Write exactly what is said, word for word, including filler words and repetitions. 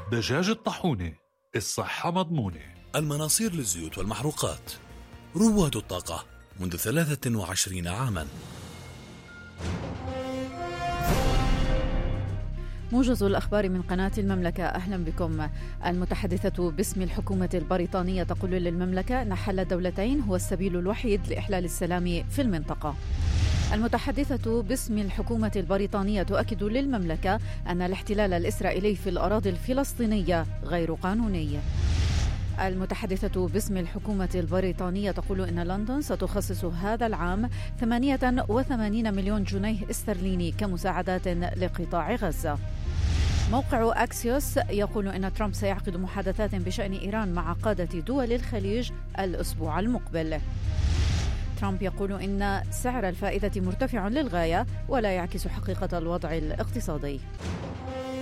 دجاج الطاحونة، الصحة مضمونة. المناصير للزيوت والمحروقات، رواد الطاقة منذ ثلاثة وعشرين عاما. موجز الأخبار من قناة المملكة، أهلا بكم. المتحدثة باسم الحكومة البريطانية تقول للمملكة أن حل الدولتين هو السبيل الوحيد لإحلال السلام في المنطقة. المتحدثة باسم الحكومة البريطانية تؤكد للمملكة أن الاحتلال الإسرائيلي في الأراضي الفلسطينية غير قانوني. المتحدثة باسم الحكومة البريطانية تقول إن لندن ستخصص هذا العام ثمانية وثمانين مليون جنيه استرليني كمساعدات لقطاع غزة. موقع أكسيوس يقول إن ترامب سيعقد محادثات بشأن إيران مع قادة دول الخليج الأسبوع المقبل. ترامب يقول إن سعر الفائدة مرتفع للغاية ولا يعكس حقيقة الوضع الاقتصادي.